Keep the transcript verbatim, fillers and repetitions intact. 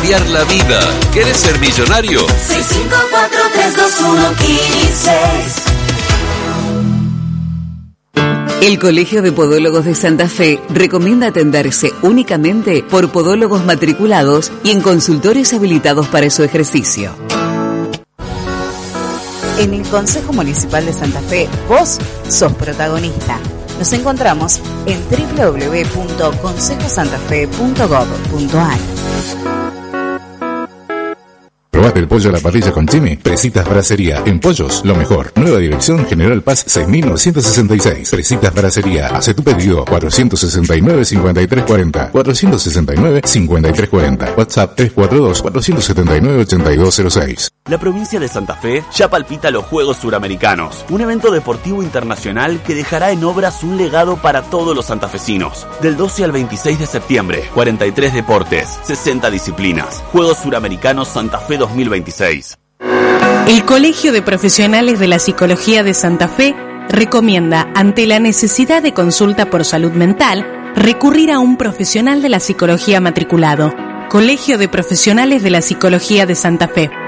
cambiar la vida. ¿Querés ser millonario? seis cinco cuatro tres dos uno uno cinco. El Colegio de Podólogos de Santa Fe recomienda atenderse únicamente por podólogos matriculados y en consultores habilitados para su ejercicio. En el Consejo Municipal de Santa Fe, vos sos protagonista. Nos encontramos en doble u doble u doble u punto consejo santa fe punto gob punto a r. ¿Probaste el pollo a la parrilla con Chimi? Presitas Bracería. En pollos, lo mejor. Nueva dirección General Paz seis mil novecientos sesenta y seis. Presitas Bracería. Hace tu pedido cuatro seis nueve, cinco tres cuatro cero. cuatro seis nueve, cinco tres cuatro cero. WhatsApp tres cuatro dos, cuatro siete nueve, ocho dos cero seis. La provincia de Santa Fe ya palpita los Juegos Suramericanos, un evento deportivo internacional que dejará en obras un legado para todos los santafesinos. Del doce al veintiséis de septiembre, cuarenta y tres deportes, sesenta disciplinas. Juegos Suramericanos Santa Fe dos mil veintiséis. El Colegio de Profesionales de la Psicología de Santa Fe recomienda, ante la necesidad de consulta por salud mental, recurrir a un profesional de la psicología matriculado. Colegio de Profesionales de la Psicología de Santa Fe.